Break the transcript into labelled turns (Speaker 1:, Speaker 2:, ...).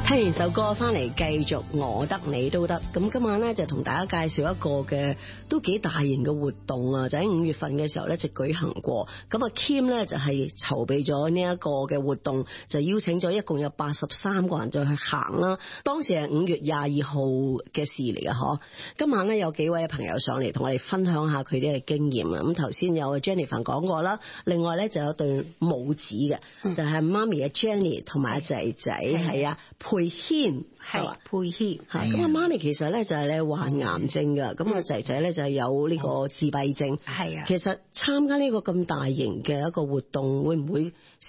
Speaker 1: 聽完首歌翻嚟，繼續我得你都得。咁今晚咧就同大家介紹一個嘅都幾大型嘅活動啊，就喺5月份嘅時候咧就舉行過。咁啊 Kim 咧就係籌備咗呢一個嘅活動，就邀請咗一共有83個人再去行啦。當時係5月22號嘅事嚟嘅嗬。今晚咧有幾位朋友上嚟同我哋分享下佢哋嘅經驗啊。咁頭先有 Jennifer 講過啦，另外咧就有對母子嘅，就係媽咪嘅 Jenny 同埋阿仔仔係啊。佩軒係佩軒，係咁啊！媽咪其實咧就係咧患癌症噶，咁啊仔仔咧就係有呢個自閉症，係啊。其實參加呢個咁大型嘅一個活動，會唔會